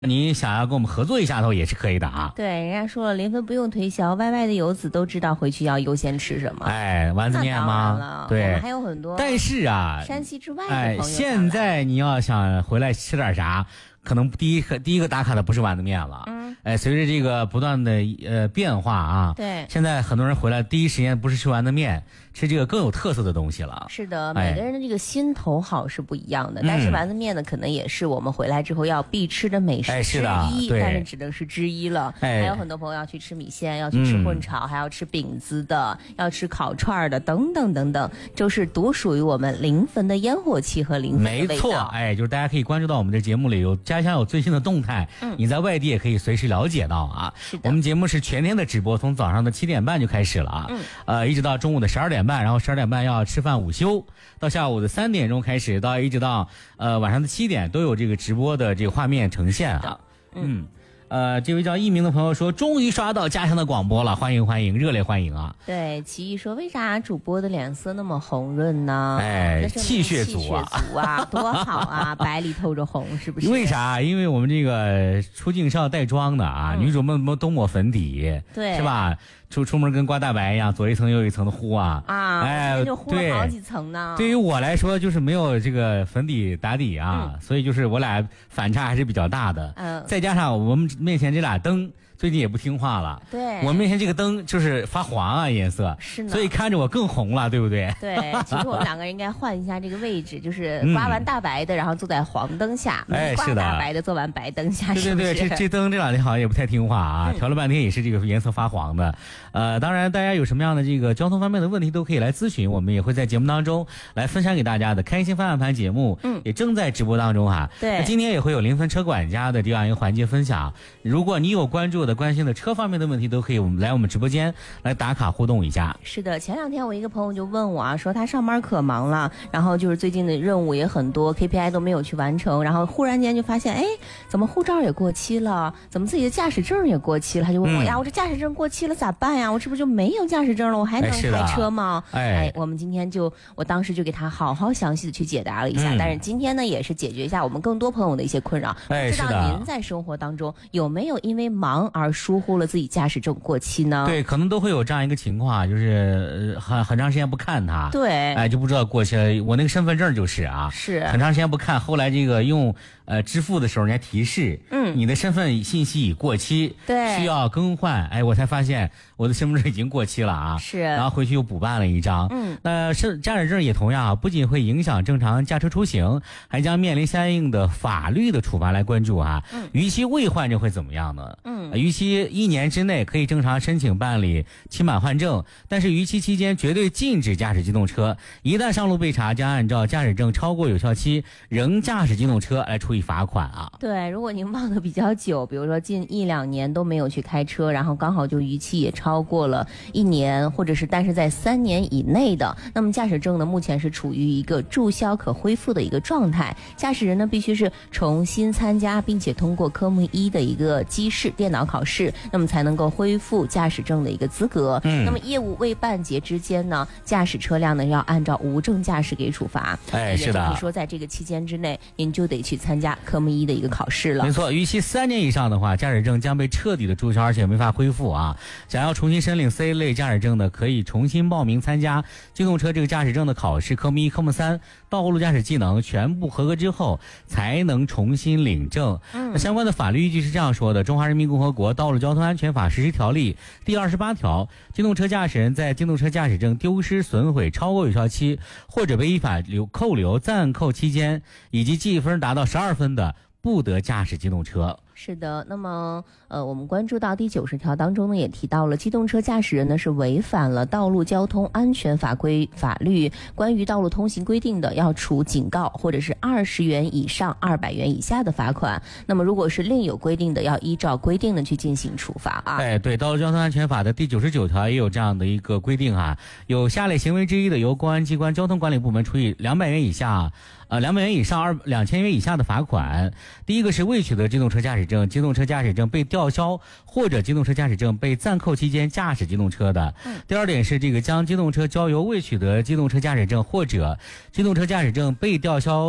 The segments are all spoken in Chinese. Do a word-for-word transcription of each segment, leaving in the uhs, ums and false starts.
你想要跟我们合作一下头也是可以的啊。 对，人家说了，临汾不用推销，外外的游子都知道回去要优先吃什么。 哎，丸子面吗？对， 我们还有很多。 但是啊， 山西之外的哎， 朋友， 现在你要想回来吃点啥，可能第一个第一个打卡的不是丸子面了。嗯，哎，随着这个不断的呃变化啊， 对， 现在很多人回来第一时间不是吃丸子面，吃这个更有特色的东西了。 是的， 哎、 每个人的这个心头好是不一样的，嗯、但是丸子面呢，可能也是我们回来之后要必吃的美食之一， 哎、是的， 但是只能是之一了。 哎、 还有很多朋友要去吃米线，要去吃混炒，嗯、还要吃饼子的，要吃烤串的，等等等等，就是独属于我们临汾的烟火气和临汾的味道。 没错，哎，就是大家可以关注到我们的节目里有家乡有最新的动态，嗯、你在外地也可以随时了解到啊。 是的， 我们节目是全天的直播，从早上的七点半就开始了啊，嗯、呃，一直到中午的十二点半，然后十二点半要吃饭午休，到下午的三点钟开始，到一直到呃晚上的七点都有这个直播的这个画面呈现啊。嗯。呃，这位叫一鸣的朋友说，终于刷到家乡的广播了，欢迎欢迎，热烈欢迎啊！ 对，奇艺说，为啥主播的脸色那么红润呢？ 哎，气血足啊， 气血足啊，多好啊，白里透着红，是不是？ 为啥？因为我们这个出镜是要带妆的啊，嗯、女主们都抹粉底， 对， 是吧？出出门跟刮大白一样，左一层右一层的糊啊！ 啊，哎，就糊了好几层呢。 对于我来说，就是没有这个粉底打底啊，嗯、所以就是我俩反差还是比较大的。嗯，再加上我们面前这俩灯最近也不听话了。 对， 我面前这个灯就是发黄啊颜色， 是呢， 所以看着我更红了，对不对？ 对，其实我们两个人应该换一下这个位置，就是刮完大白的，然后坐在黄灯下； 哎， 刮大白的坐完白灯下。 对对对， 是是这这灯这两天好像也不太听话啊，嗯、调了半天也是这个颜色发黄的。呃，当然，大家有什么样的这个交通方面的问题都可以来咨询，我们也会在节目当中来分享给大家的。开心方向盘节目，嗯，也正在直播当中哈。 对， 那今天也会有临汾车管家的这样一个环节分享。如果你有关注的、关心的车方面的问题，都可以我们来我们直播间来打卡互动一下。 是的，前两天我一个朋友就问我啊，说他上班可忙了，然后就是最近的任务也很多 ，K P I 都没有去完成，然后忽然间就发现，哎，怎么护照也过期了？怎么自己的驾驶证也过期了？他就问我、嗯、呀，我这驾驶证过期了咋办呀？我这不就没有驾驶证了？我还能开车吗？ 哎， 哎，我们今天就，我当时就给他好好详细的去解答了一下。嗯、但是今天呢，也是解决一下我们更多朋友的一些困扰。 哎， 不知道您在生活当中有没有因为忙而疏忽了自己驾驶证过期呢？ 对，可能都会有这样一个情况，就是很很长时间不看它， 对， 哎，就不知道过期了。我那个身份证就是啊， 是很长时间不看，后来这个用呃支付的时候，人家提示，嗯，你的身份信息已过期， 对， 需要更换。哎，我才发现我的身份证已经过期了啊， 是， 然后回去又补办了一张。嗯，那是驾驶证也同样啊，不仅会影响正常驾车出行，还将面临相应的法律的处罚来关注啊。嗯，逾期未换证会怎么样呢？嗯，逾期一年之内可以正常申请办理期满换证，但是逾期期间绝对禁止驾驶机动车，一旦上路被查，将按照驾驶证超过有效期仍驾驶机动车来处以罚款啊。 对，如果您忘得比较久，比如说近一两年都没有去开车，然后刚好就逾期也超过了一年，或者是但是在三年以内的，那么驾驶证呢目前是处于一个注销可恢复的一个状态，驾驶人呢必须是重新参加并且通过科目一的一个机试电脑考试，那么才能够恢复驾驶证的一个资格。嗯，那么业务未办结之间呢，驾驶车辆呢要按照无证驾驶给处罚。 哎，是的， 也就是说在这个期间之内，您就得去参加科目一的一个考试了。 没错，逾期三年以上的话，驾驶证将被彻底的注销，而且没法恢复啊。想要重新申领 C 类驾驶证的，可以重新报名参加机动车这个驾驶证的考试，科目一、科目三道路驾驶技能全部合格之后，才能重新领证。嗯，那相关的法律依据是这样说的：《中华人民共和国道路交通安全法实施条例》第二十八条，机动车驾驶人在机动车驾驶证丢失、损毁超过有效期，或者被依法留扣留、暂扣期间，以及记忆分达到十二分的，不得驾驶机动车。 是的，那么呃，我们关注到第九十条当中呢，也提到了机动车驾驶人呢是违反了道路交通安全法规法律关于道路通行规定的，要处警告或者是二十元以上二百元以下的罚款。那么如果是另有规定的，要依照规定的去进行处罚啊。 哎，对，道路交通安全法的第九十九条也有这样的一个规定啊，有下列行为之一的，由公安机关交通管理部门处以两百元以下。呃，两百元以上二两千元以下的罚款。第一个是未取得机动车驾驶证、机动车驾驶证被吊销或者机动车驾驶证被暂扣期间驾驶机动车的。嗯、第二点是这个将机动车交由未取得机动车驾驶证或者机动车驾驶证被吊销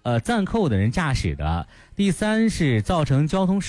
呃暂扣的人驾驶的，第三是造成交通